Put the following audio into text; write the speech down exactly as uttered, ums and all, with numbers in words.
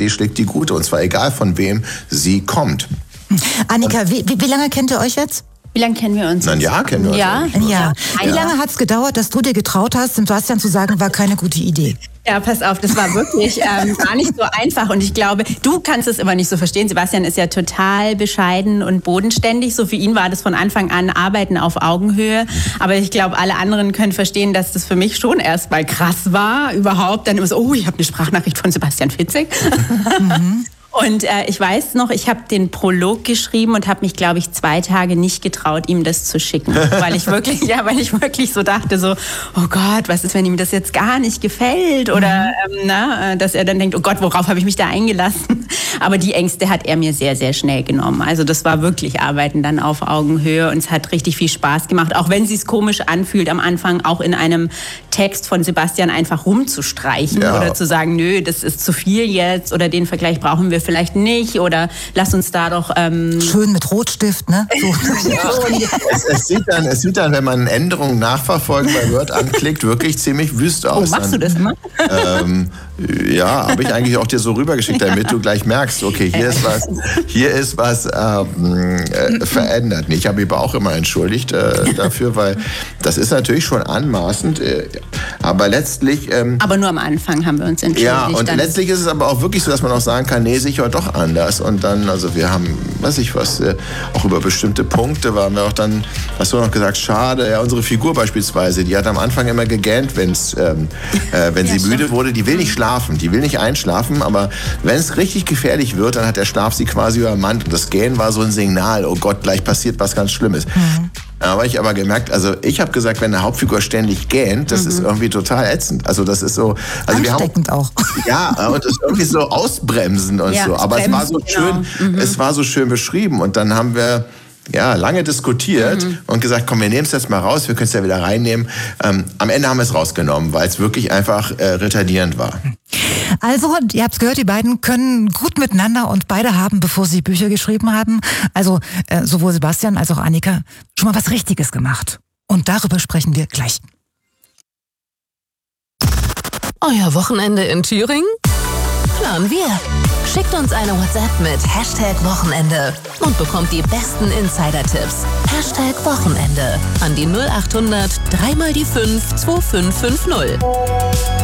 Idee schlägt die gute. Und zwar egal, von wem sie kommt. Annika, wie, wie, wie lange kennt ihr euch jetzt? Wie lange kennen wir uns? Ein Jahr kennen wir uns. Ja? Ein Jahr. Wie lange hat es gedauert, dass du dir getraut hast, dem Sebastian zu sagen, war keine gute Idee? Ja, pass auf, das war wirklich ähm, gar nicht so einfach. Und ich glaube, du kannst es immer nicht so verstehen. Sebastian ist ja total bescheiden und bodenständig. So für ihn war das von Anfang an Arbeiten auf Augenhöhe. Aber ich glaube, alle anderen können verstehen, dass das für mich schon erstmal krass war. Überhaupt dann immer so, oh, ich habe eine Sprachnachricht von Sebastian Fitzek. Mhm. Und äh, ich weiß noch, ich habe den Prolog geschrieben und habe mich, glaube ich, zwei Tage nicht getraut, ihm das zu schicken, weil ich wirklich, ja, weil ich wirklich so dachte, so, oh Gott, was ist, wenn ihm das jetzt gar nicht gefällt oder ähm, na, dass er dann denkt, oh Gott, worauf habe ich mich da eingelassen? Aber die Ängste hat er mir sehr, sehr schnell genommen. Also das war wirklich Arbeiten dann auf Augenhöhe und es hat richtig viel Spaß gemacht, auch wenn sie es komisch anfühlt am Anfang, auch in einem Text von Sebastian einfach rumzustreichen ja. oder zu sagen, nö, das ist zu viel jetzt oder den Vergleich brauchen wir vielleicht nicht oder lass uns da doch... Ähm schön mit Rotstift, ne? So. es, es, sieht dann, es sieht dann, wenn man Änderungen nachverfolgen bei Word anklickt, wirklich ziemlich wüst aus. Oh, machst du das immer? Ähm, ja, habe ich eigentlich auch dir so rübergeschickt, damit du gleich merkst, okay, hier ist was, hier ist was ähm, äh, verändert. Ich habe mich aber auch immer entschuldigt äh, dafür, weil das ist natürlich schon anmaßend, äh, aber letztlich... Ähm, aber nur am Anfang haben wir uns entschuldigt. Ja, und dann letztlich ist es aber auch wirklich so, dass man auch sagen kann, nee, sicher doch anders. Und dann, also wir haben, weiß ich was, äh, auch über bestimmte Punkte waren wir auch dann, hast du noch gesagt, schade, ja, unsere Figur beispielsweise, die hat am Anfang immer gegähnt, wenn's, ähm, äh, wenn ja, sie müde wurde, die will nicht schlafen, die will nicht einschlafen, aber wenn es richtig gefährlich wird, dann hat der Schlaf sie quasi übermannt und das Gähnen war so ein Signal, oh Gott, gleich passiert was ganz Schlimmes. Mhm. Da habe ich aber gemerkt, also ich habe gesagt, wenn eine Hauptfigur ständig gähnt, das mhm. ist irgendwie total ätzend. Also das ist so... Also ansteckend wir haben, auch. Ja, und das ist irgendwie so ausbremsen und ja, so. Aber bremsen, es war so schön, genau. mhm. es war so schön beschrieben und dann haben wir... Ja, lange diskutiert mhm. und gesagt, komm, wir nehmen es jetzt mal raus, wir können es ja wieder reinnehmen. Ähm, am Ende haben wir es rausgenommen, weil es wirklich einfach äh, retardierend war. Also, ihr habt es gehört, die beiden können gut miteinander und beide haben, bevor sie Bücher geschrieben haben, also äh, sowohl Sebastian als auch Annika, schon mal was Richtiges gemacht. Und darüber sprechen wir gleich. Euer Wochenende in Thüringen? Planen wir. Schickt uns eine WhatsApp mit Hashtag Wochenende und bekommt die besten Insider-Tipps. Hashtag Wochenende an die null acht hundert drei mal die fünf zwei fünf fünf null.